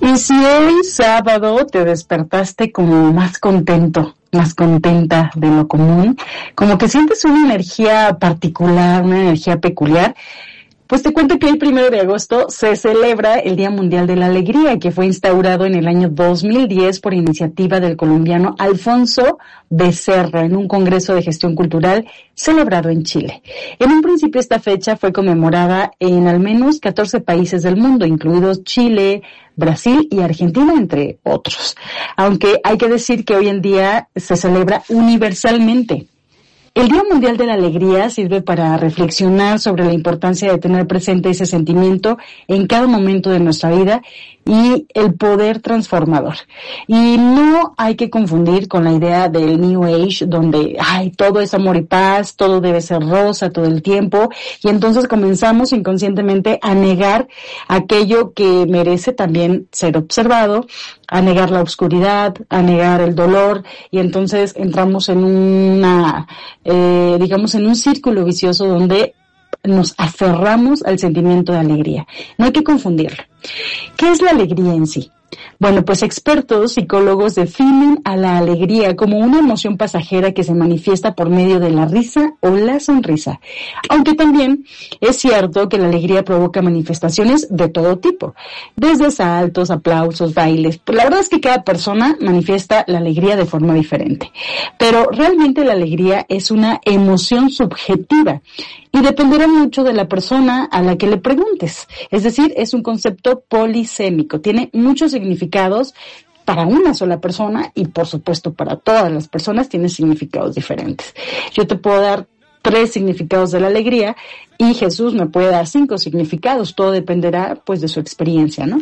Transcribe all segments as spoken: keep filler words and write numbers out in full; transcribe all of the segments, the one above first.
Y si hoy sábado te despertaste como más contento, más contenta de lo común, como que sientes una energía particular, una energía peculiar, pues te cuento que el primero de agosto se celebra el Día Mundial de la Alegría, que fue instaurado en el año dos mil diez por iniciativa del colombiano Alfonso Becerra en un congreso de gestión cultural celebrado en Chile. En un principio esta fecha fue conmemorada en al menos catorce países del mundo, incluidos Chile, Brasil y Argentina, entre otros. Aunque hay que decir que hoy en día se celebra universalmente. El Día Mundial de la Alegría sirve para reflexionar sobre la importancia de tener presente ese sentimiento en cada momento de nuestra vida y el poder transformador. Y no hay que confundir con la idea del New Age, donde ay, todo es amor y paz, todo debe ser rosa todo el tiempo, y entonces comenzamos inconscientemente a negar aquello que merece también ser observado, a negar la oscuridad, a negar el dolor, y entonces entramos en una, eh, digamos, en un círculo vicioso donde nos aferramos al sentimiento de alegría. No hay que confundirlo. ¿Qué es la alegría en sí? Bueno, pues expertos psicólogos definen a la alegría como una emoción pasajera que se manifiesta por medio de la risa o la sonrisa. Aunque también es cierto que la alegría provoca manifestaciones de todo tipo, desde saltos, aplausos, bailes. La verdad es que cada persona manifiesta la alegría de forma diferente. Pero realmente la alegría es una emoción subjetiva y dependerá mucho de la persona a la que le preguntes. Es decir, es un concepto polisémico, tiene muchos significados para una sola persona y por supuesto para todas las personas tiene significados diferentes. Yo te puedo dar tres significados de la alegría y Jesús me puede dar cinco significados, todo dependerá pues de su experiencia, ¿no?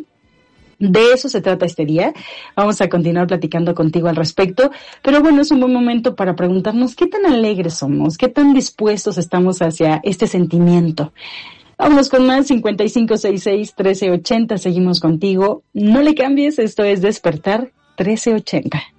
De eso se trata este día. Vamos a continuar platicando contigo al respecto, pero bueno, es un buen momento para preguntarnos qué tan alegres somos, qué tan dispuestos estamos hacia este sentimiento. Vámonos con más, cincuenta y cinco sesenta y seis trece ochenta, seguimos contigo. No le cambies, esto es Despertar trece ochenta.